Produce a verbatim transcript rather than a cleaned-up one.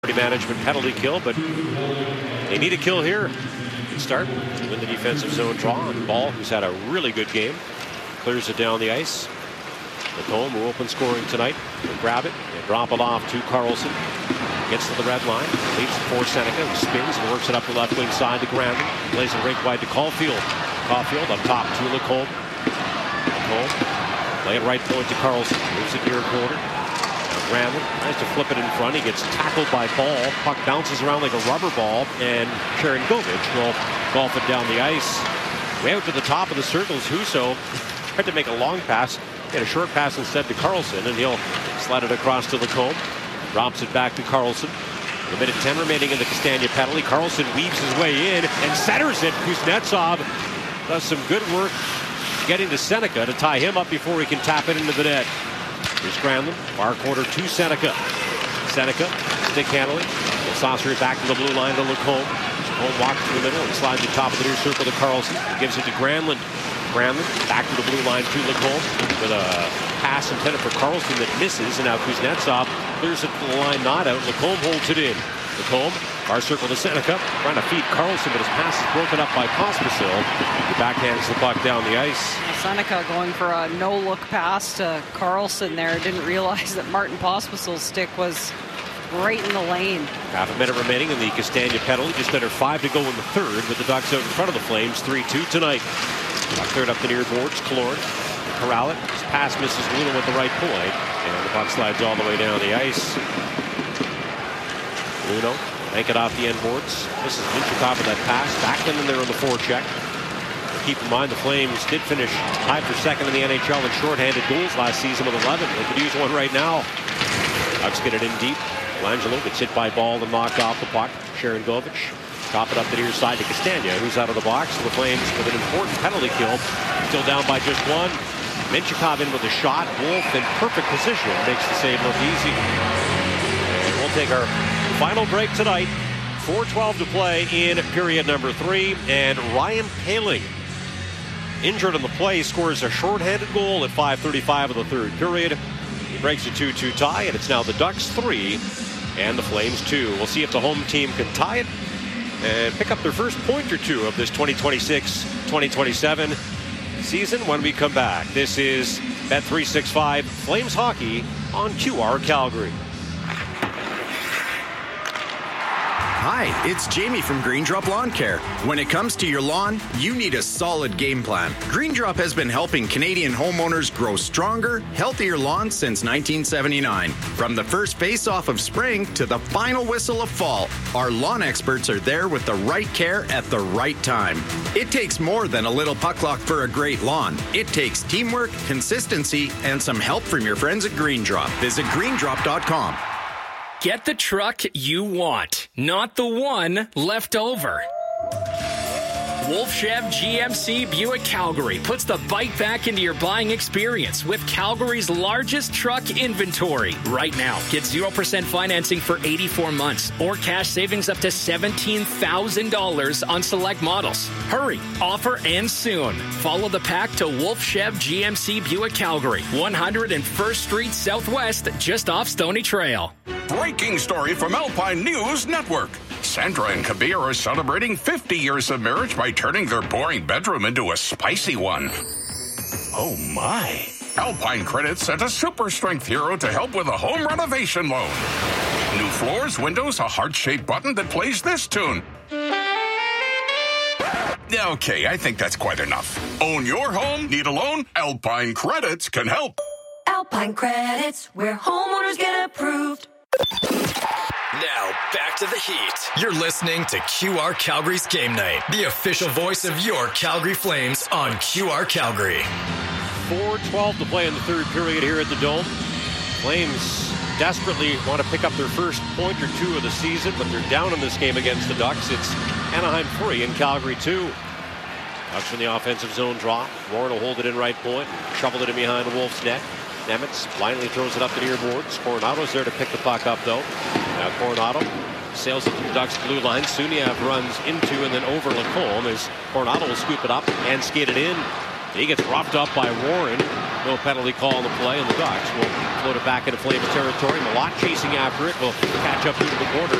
Management penalty kill, but they need a kill here. Good start. Win the defensive zone draw on Ball, who's had a really good game. Clears it down the ice. Lacombe, who open scoring tonight, will grab it and drop it off to Carlson. Gets to the red line, leads it for Seneca, who spins and works it up the left wing side to Grandin. Plays it right wide to Caulfield. Caulfield up top to Lacombe. Lacombe, play it right point to Carlson. Moves it near quarter. Grandin tries to flip it in front. He gets tackled by Ball. Puck bounces around like a rubber ball, and Sharangovich will golf it down the ice. Way out to the top of the circles. Husso tried to make a long pass. He had a short pass instead to Carlson, and he'll slide it across to Lacombe. Drops it back to Carlson. A minute ten remaining in the Castagna penalty. Carlson weaves his way in and centers it. Kuznetsov does some good work getting to Seneca to tie him up before he can tap it into the net. Here's Granlund, far corner to Seneca. Seneca, stick handling. He'll saucer it back to the blue line to Lacombe. Lacombe walks to the middle and slides the top of the near circle to Carlson. He gives it to Granlund. Granlund back to the blue line to Lacombe with a pass intended for Carlson that misses, and now Kuznetsov clears it to the line, not out. Lacombe holds it in. Lacombe, far circle to Seneca, trying to feed Carlson, but his pass is broken up by Pospisil. He backhands the puck down the ice. Seneca going for a no-look pass to Carlson there. Didn't realize that Martin Pospisil's stick was right in the lane. Half a minute remaining in the Castagna penalty. Just under five to go in the third, with the Ducks out in front of the Flames, three two tonight. Puck cleared up the near boards. Killorn, corral it. His pass misses Luna with the right point, and the puck slides all the way down the ice. Luno, bank it off the end boards. This is Minchikov with that pass. Back in there on the forecheck. Keep in mind the Flames did finish tied for second in the N H L in shorthanded goals last season with eleven. They could use one right now. Ducks get it in deep. Langelo gets hit by Ball and knocked off the puck. Sharangovich drop it up the near side to Castagna, who's out of the box. The Flames with an important penalty kill. Still down by just one. Minchikov in with a shot. Wolf in perfect position. Makes the save look easy. And we'll take our final break tonight. four twelve to play in period number three. And Ryan Poehling, injured on the play, scores a shorthanded goal at five thirty-five of the third period. He breaks a two two tie, and it's now the Ducks three and the Flames two. We'll see if the home team can tie it and pick up their first point or two of this twenty twenty-six twenty twenty-seven season when we come back. This is Bet three sixty-five Flames Hockey on Q R Calgary. Hi, it's Jamie from Green Drop Lawn Care. When it comes to your lawn, you need a solid game plan. Green Drop has been helping Canadian homeowners grow stronger, healthier lawns since nineteen seventy-nine. From the first face-off of spring to the final whistle of fall, our lawn experts are there with the right care at the right time. It takes more than a little puck luck for a great lawn. It takes teamwork, consistency, and some help from your friends at Green Drop. Visit green drop dot com. Get the truck you want, not the one left over. Wolf Chev G M C Buick Calgary puts the bite back into your buying experience with Calgary's largest truck inventory. Right now, get zero percent financing for eighty-four months or cash savings up to seventeen thousand dollars on select models. Hurry, offer ends soon. Follow the pack to Wolf Chev G M C Buick Calgary, one hundred first Street Southwest, just off Stony Trail. Breaking story from Alpine News Network. Sandra and Kabir are celebrating fifty years of marriage by turning their boring bedroom into a spicy one. Oh my. Alpine Credit sent a super strength hero to help with a home renovation loan. New floors, windows, a heart-shaped button that plays this tune. Okay, I think that's quite enough. Own your home? Need a loan? Alpine Credits can help. Alpine Credits, where homeowners get approved. Now, back to the heat. You're listening to Q R Calgary's Game Night, the official voice of your Calgary Flames on Q R Calgary. four twelve to play in the third period here at the Dome. Flames desperately want to pick up their first point or two of the season, but they're down in this game against the Ducks. It's Anaheim three and Calgary two. Ducks in the offensive zone draw. Warren will hold it in right point, shovel it in behind the Wolves' net. Nemitz blindly throws it up the near boards. Coronado's there to pick the puck up, though. Now Coronado sails it to the Ducks' blue line. Suniev runs into and then over Lacombe as Coronado will scoop it up and skate it in. He gets roughed up by Warren. No penalty call on the play, and the Ducks will float it back into Flames territory. Malott chasing after it. Will catch up into the corner.